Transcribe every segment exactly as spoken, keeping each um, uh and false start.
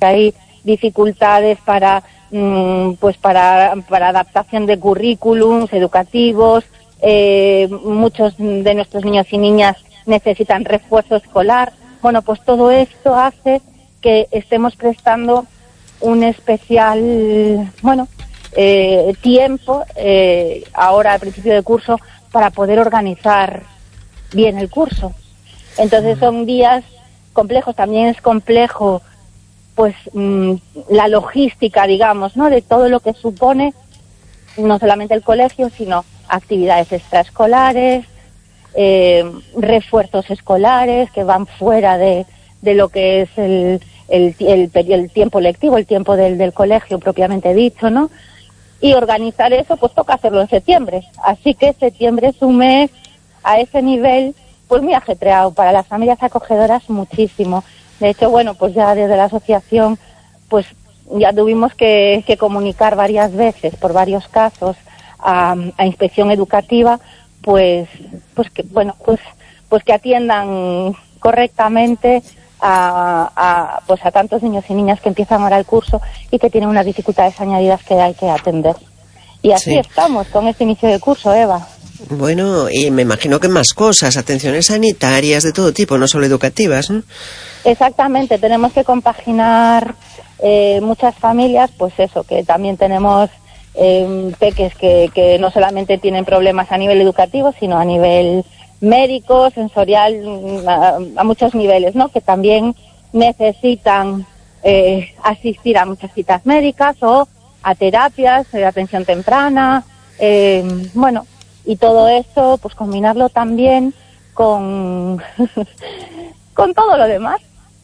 que hay dificultades para mmm, pues para, para adaptación de currículums educativos, eh, muchos de nuestros niños y niñas necesitan refuerzo escolar. Bueno, pues todo esto hace que estemos prestando un especial, bueno, eh, tiempo, eh, ahora al principio de curso, para poder organizar bien el curso. Entonces son días complejos, también es complejo, pues, mmm, la logística, digamos, ¿no?, de todo lo que supone, no solamente el colegio, sino actividades extraescolares, eh, refuerzos escolares que van fuera de, de lo que es el, el, el, el tiempo lectivo, el tiempo del, del colegio propiamente dicho, ¿no? Y organizar eso, pues toca hacerlo en septiembre. Así que septiembre es un mes a ese nivel, pues muy ajetreado para las familias acogedoras, muchísimo. De hecho, bueno, pues ya desde la asociación, pues ya tuvimos que, que comunicar varias veces, por varios casos, a, a Inspección Educativa, pues, pues que, bueno, pues, pues que atiendan correctamente a, a, pues a tantos niños y niñas que empiezan ahora el curso y que tienen unas dificultades añadidas que hay que atender. Y así sí. Estamos con este inicio de curso, Eva. Bueno, y me imagino que más cosas, atenciones sanitarias de todo tipo, no solo educativas, ¿no? Exactamente, tenemos que compaginar eh, muchas familias, pues eso, que también tenemos eh, peques que, que no solamente tienen problemas a nivel educativo, sino a nivel médico, sensorial, a, a muchos niveles, ¿no? Que también necesitan eh, asistir a muchas citas médicas o a terapias de atención temprana, eh, bueno, y todo eso, pues combinarlo también con con todo lo demás.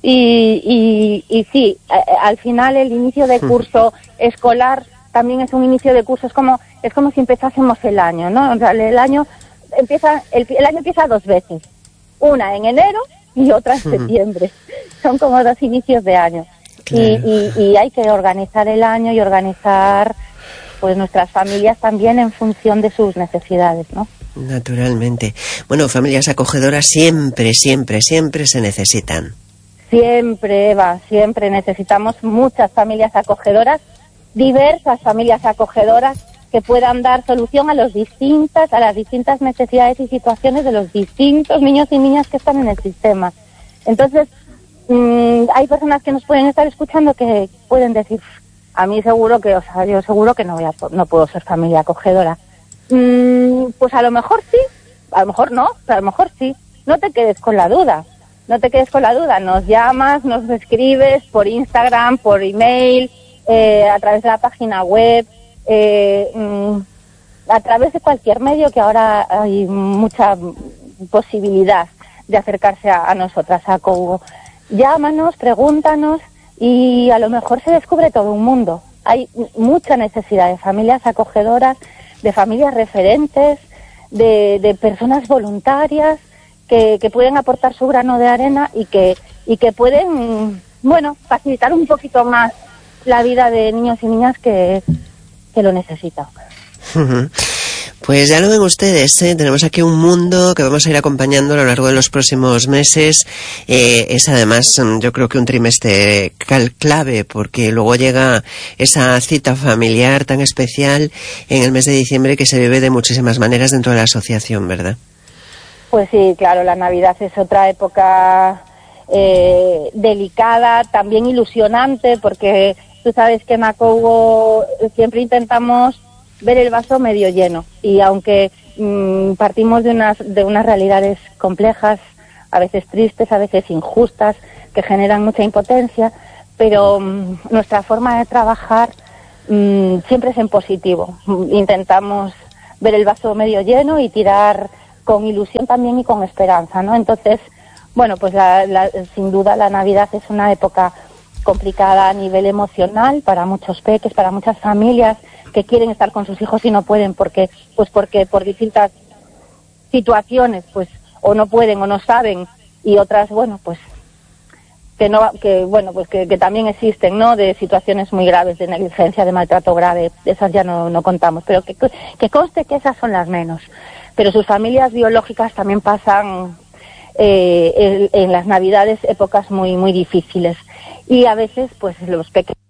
Y, y, y sí, al final el inicio de curso escolar también es un inicio de curso, es como es como si empezásemos el año, ¿no? O sea, el año empieza el, el año empieza dos veces, una en enero y otra en septiembre. Son como dos inicios de año. Claro. Y, y, y hay que organizar el año y organizar pues nuestras familias también en función de sus necesidades, ¿no? Naturalmente. Bueno, familias acogedoras siempre, siempre, siempre se necesitan. Siempre, Eva, siempre necesitamos muchas familias acogedoras, diversas familias acogedoras que puedan dar solución a los distintas, a las distintas necesidades y situaciones de los distintos niños y niñas que están en el sistema. Entonces, mmm, hay personas que nos pueden estar escuchando que pueden decir, a mí seguro que, o sea, yo seguro que no voy a, no puedo ser familia acogedora. Mm, pues a lo mejor sí, a lo mejor no, pero a lo mejor sí. No te quedes con la duda, no te quedes con la duda. Nos llamas, nos escribes por Instagram, por email, eh, a través de la página web, eh, mm, a través de cualquier medio, que ahora hay mucha posibilidad de acercarse a, a nosotras, a Cogo. Llámanos, pregúntanos y a lo mejor se descubre todo un mundo. Hay mucha necesidad de familias acogedoras, de familias referentes, de, de personas voluntarias que, que pueden aportar su grano de arena y que, y que pueden, bueno, facilitar un poquito más la vida de niños y niñas que, que lo necesitan. Pues ya lo ven ustedes, ¿eh? Tenemos aquí un mundo que vamos a ir acompañando a lo largo de los próximos meses. Eh, es además, yo creo que un trimestre clave, porque luego llega esa cita familiar tan especial en el mes de diciembre que se vive de muchísimas maneras dentro de la asociación, ¿verdad? Pues sí, claro, la Navidad es otra época eh, delicada, también ilusionante, porque tú sabes que en Acogo siempre intentamos ver el vaso medio lleno, y aunque mmm, partimos de unas de unas realidades complejas, a veces tristes, a veces injustas, que generan mucha impotencia, pero mmm, nuestra forma de trabajar mmm, siempre es en positivo. Intentamos ver el vaso medio lleno y tirar con ilusión también y con esperanza, ¿no? Entonces, bueno, pues la, la, sin duda la Navidad es una época complicada a nivel emocional para muchos peques, para muchas familias que quieren estar con sus hijos y no pueden porque pues porque por distintas situaciones pues o no pueden o no saben, y otras, bueno, pues que no que bueno pues que, que también existen, ¿no?, de situaciones muy graves de negligencia, de maltrato grave. Esas ya no no contamos, pero que que conste que esas son las menos. Pero sus familias biológicas también pasan eh, en, en las Navidades épocas muy muy difíciles, y a veces pues los pequeños